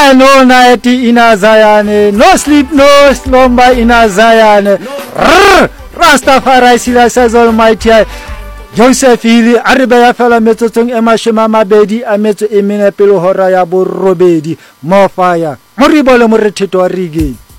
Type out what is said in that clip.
no night in a Zion, no sleep, no slumber in a Zion. Rastafari Sila says Almighty. Joseph Hili, Aribaya Fela Metotong Emashima Mabedi, Ameto Emine Pelo Horaya Borobedi, more fire. Moribolo Moretito Rigi.